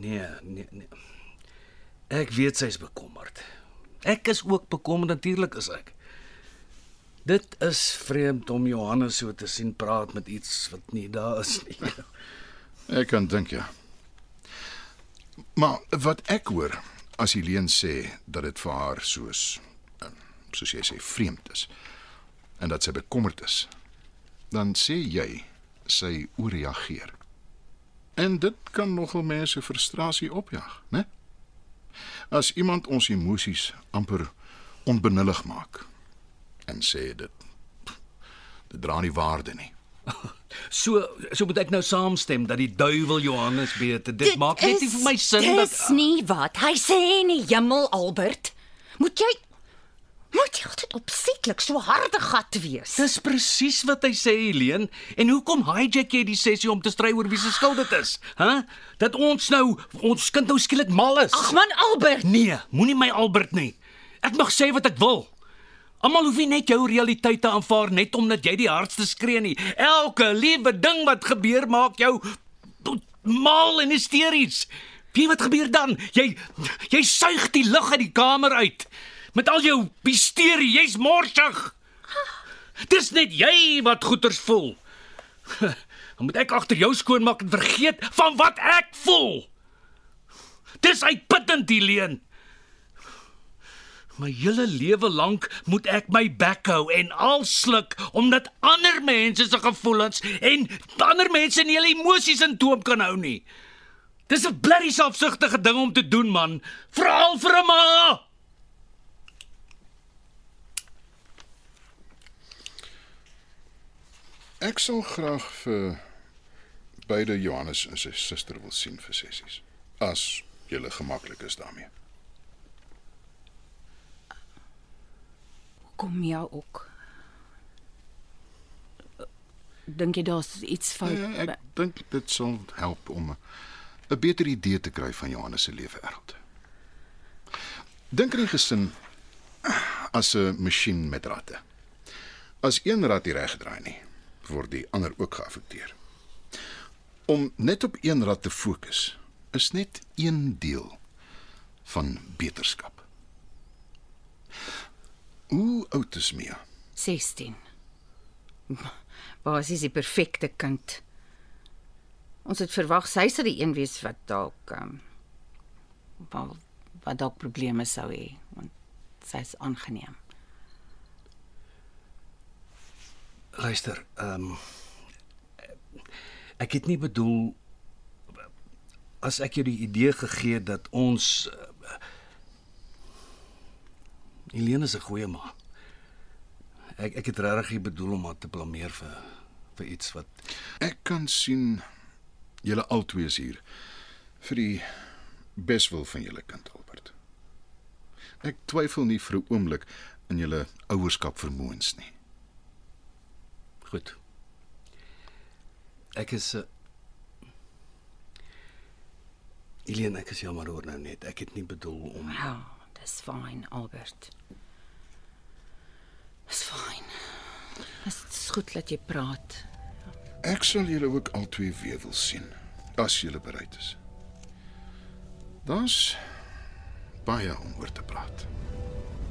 Nee. Ek weet sy's bekommerd. Ek is ook bekommerd, natuurlik is ek. Dit is vreemd om Johannes so te sien praat met iets wat nie daar is nie. Ek kan dink, ja. Maar wat ek hoor, as Helene sê dat dit vir haar soos jy sê, vreemd is, en dat sy bekommerd is, dan sê jy, sy oorreageer. En dit kan nogal mense frustrasie opjaag, né? As iemand ons emosies amper onbenullig maak, en sê dit dra nie waarde nie. So moet ek nou saamstem dat die duiwel Johannes beter. Dit maak net nie vir my sin dat... Dis nie wat hy sê nie, Jimmel, Albert. Moet jy altyd opsetlik so harde gat wees? Dis presies wat hy sê, Helene. En hoekom hijack jy die sessie om te stry oor wie se skuld dit is? Dat ons kind nou skielik mal is. Ag man, Albert. Nee, moenie my Albert nie. Ek mag sê wat ek wil. Almal hoef nie net jou realiteit te aanvaar net omdat jy die hardste skree nie. Elke liewe ding wat gebeur maak jou mal en hysteries. Weet wat gebeur dan? Jy suig die lug uit die kamer uit. Met al jou hysterie, jy's morsig. Dis net jy wat goeters voel. Dan moet ek agter jou skoonmaak en vergeet van wat ek voel. Dis uitputtend, Helene. My hele lewe lank moet ek my bek hou en alsluk omdat ander mense se gevoelens en ander mense nie hulle emosies in toom kan hou nie. Dis 'n blerrie selfsugtige ding om te doen, man. Veral vir 'n ma. Ek sal graag vir beide Johannes en sy suster wil sien vir sessies, as julle gemaklik is daarmee. Kom jou ook. Dink jy daar's iets fout? Ja, ek dink dit sal help om 'n beter idee te kry van Johannes se lewenswêreld. Dink aan die gesin as 'n masjien met ratte. As een rat nie reg draai nie, word die ander ook geaffekteer. Om net op een rat te fokus is net een deel van beterskap. Hoe oud is Mia? 16. Basies die perfekte kind. Ons het verwag sy sal die een wees wat dalk wat dalk probleme sou hê, want sy is aangeneem. Luister, ek het nie bedoel as ek jou die idee gegee het dat ons Helene is 'n goeie ma. Ek het regtig nie bedoel om haar te blameer vir iets wat... Ek kan sien julle albei is hier vir die beswil van julle kind, Albert. Ek twyfel nie vir 'n oomblik in julle ouerskap vermoëns nie. Goed. Ek is Helene, ek is jammer oor nou net. Ek het nie bedoel om... Ja, dis fyn, Albert. Dis fyn. Dit is goed dat jy praat. Ek sal julle ook albei weer wil sien, as julle bereid is. Daar's baie om oor te praat.